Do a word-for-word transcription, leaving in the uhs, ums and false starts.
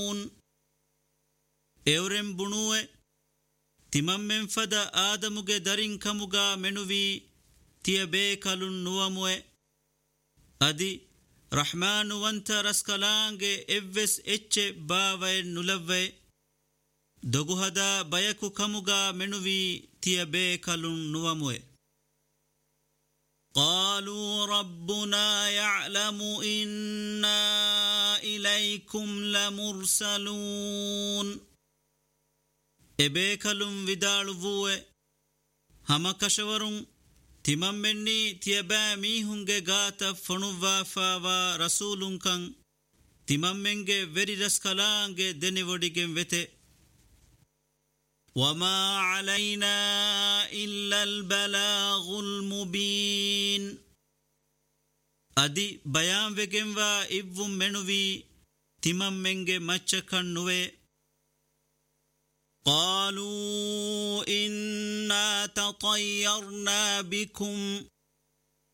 Euren bunue timammen fada Adamuge darin kamuga menuvi tiya bekalun nuwamue adi Rahmanu wanta raskalange evves ecce baavae nulavve doguhada bayaku kamuga menuvi tiya bekalun nuwamue قالوا ربنا يعلم إنا إليكم لمرسلون إبيكلم vidaluvue hama kashawarun timammenni tiyaba mihunge gata fonuva fawa rasulun kan timammenge veri raskalange denivodigen vete وما علينا إلا البلاغ المبين أدي بيان وجنوا إبوم منوي تمام منجي مچكن نوي قالوا إنا تطيرنا بكم